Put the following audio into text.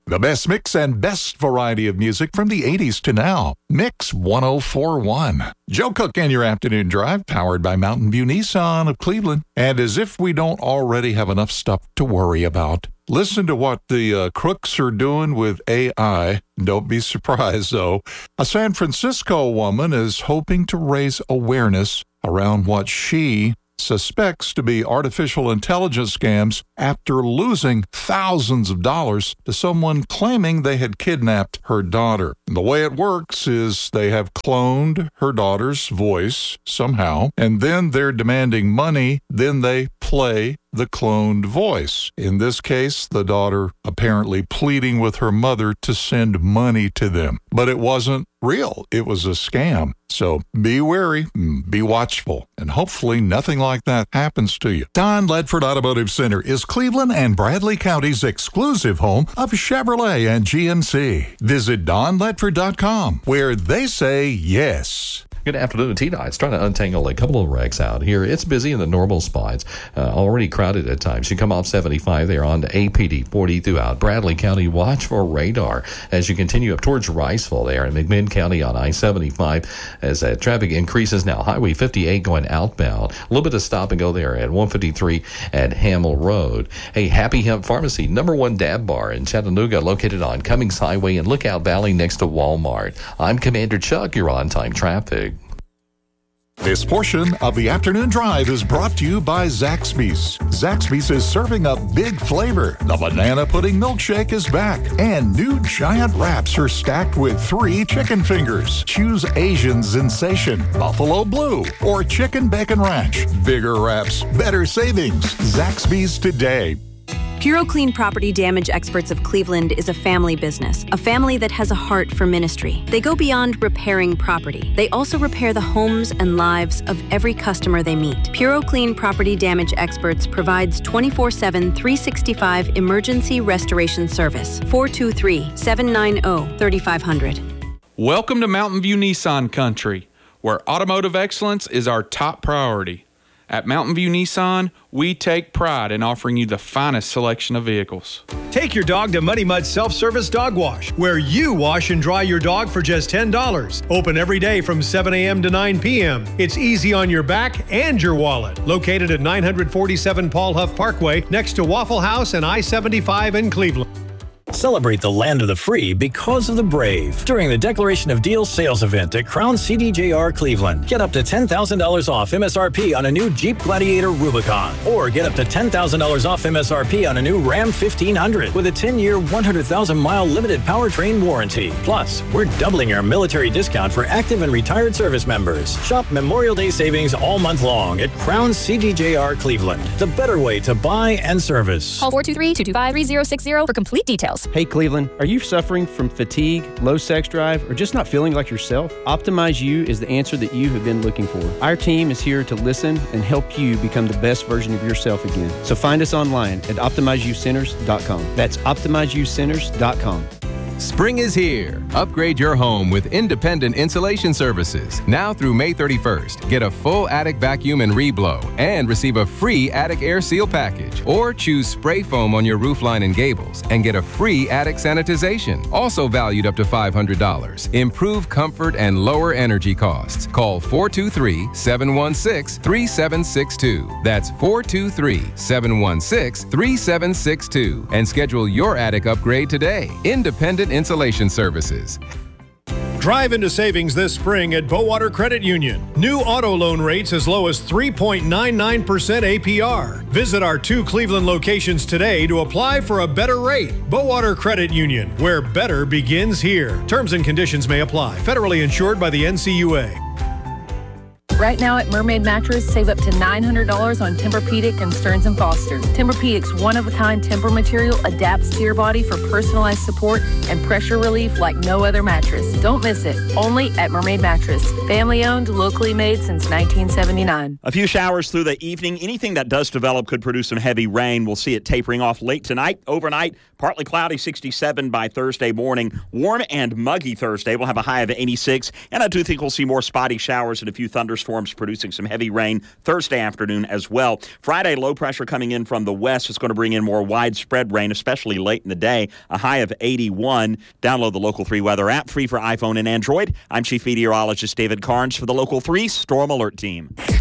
The best mix and best variety of music from the 80s to now. Mix 1041. Joe Cook and your afternoon drive, powered by Mountain View Nissan of Cleveland. And as if we don't already have enough stuff to worry about, listen to what the crooks are doing with AI. Don't be surprised, though. A San Francisco woman is hoping to raise awareness around what she suspects to be artificial intelligence scams after losing thousands of dollars to someone claiming they had kidnapped her daughter. And the way it works is they have cloned her daughter's voice somehow, and then they're demanding money, then they play the cloned voice. In this case, the daughter apparently pleading with her mother to send money to them. But it wasn't real. It was a scam. So be wary, be watchful, and hopefully nothing like that happens to you. Don Ledford Automotive Center is Cleveland and Bradley County's exclusive home of Chevrolet and GMC. Visit donledford.com, where they say yes. Good afternoon, T-Nights. Trying to untangle a couple of wrecks out here. It's busy in the normal spots, already crowded at times. You come off 75 there on to APD 40 throughout Bradley County. Watch for radar as you continue up towards Riceville there in McMinn County on I-75 as that traffic increases now. Highway 58 going outbound. A little bit of stop and go there at 153 at Hamill Road. Hey, Happy Hemp Pharmacy, #1 Dab Bar in Chattanooga, located on Cummings Highway in Lookout Valley next to Walmart. I'm Commander Chuck, your on-time traffic. This portion of the afternoon drive is brought to you by Zaxby's. Zaxby's is serving up big flavor. The banana pudding milkshake is back, and new giant wraps are stacked with 3 chicken fingers. Choose Asian Sensation, Buffalo Blue, or Chicken Bacon Ranch. Bigger wraps, better savings. Zaxby's today. Puro Clean Property Damage Experts of Cleveland is a family business, a family that has a heart for ministry. They go beyond repairing property. They also repair the homes and lives of every customer they meet. Puro Clean Property Damage Experts provides 24/7, 365 emergency restoration service. 423-790-3500. Welcome to Mountain View Nissan Country, where automotive excellence is our top priority. At Mountain View Nissan, we take pride in offering you the finest selection of vehicles. Take your dog to Muddy Mud Self-Service Dog Wash, where you wash and dry your dog for just $10. Open every day from 7 a.m. to 9 p.m. It's easy on your back and your wallet. Located at 947 Paul Huff Parkway, next to Waffle House and I-75 in Cleveland. Celebrate the land of the free because of the brave during the Declaration of Deals sales event at Crown CDJR Cleveland. Get up to $10,000 off MSRP on a new Jeep Gladiator Rubicon, or get up to $10,000 off MSRP on a new Ram 1500 with a 10-year, 100,000-mile limited powertrain warranty. Plus, we're doubling our military discount for active and retired service members. Shop Memorial Day savings all month long at Crown CDJR Cleveland. The better way to buy and service. Call 423-225-3060 for complete details. Hey Cleveland, are you suffering from fatigue, low sex drive, or just not feeling like yourself? Optimize You is the answer that you have been looking for. Our team is here to listen and help you become the best version of yourself again. So find us online at OptimizeYouCenters.com. That's OptimizeYouCenters.com. Spring is here. Upgrade your home with independent insulation services. Now through May 31st, get a full attic vacuum and reblow and receive a free attic air seal package. Or choose spray foam on your roofline and gables and get a free attic sanitization, also valued up to $500. Improve comfort and lower energy costs. Call 423-716-3762. That's 423-716-3762 and schedule your attic upgrade today. Independent Insulation Services. Drive into savings this spring at Bowater Credit Union. New auto loan rates as low as 3.99% APR. Visit our 2 Cleveland locations today to apply for a better rate. Bowater Credit Union, where better begins here. Terms and conditions may apply. Federally insured by the NCUA. Right now at Mermaid Mattress, save up to $900 on Tempur-Pedic and Stearns & Foster. Tempur-Pedic's one-of-a-kind Tempur material adapts to your body for personalized support and pressure relief like no other mattress. Don't miss it. Only at Mermaid Mattress. Family-owned, locally made since 1979. A few showers through the evening. Anything that does develop could produce some heavy rain. We'll see it tapering off late tonight. Overnight, partly cloudy, 67 by Thursday morning. Warm and muggy Thursday. We'll have a high of 86. And I do think we'll see more spotty showers and a few thunderstorms thunderstorms producing some heavy rain Thursday afternoon as well. Friday, low pressure coming in from the west is going to bring in more widespread rain, especially late in the day, a high of 81. Download the Local 3 weather app, free for iPhone and Android. I'm Chief Meteorologist David Carnes for the Local 3 Storm Alert Team.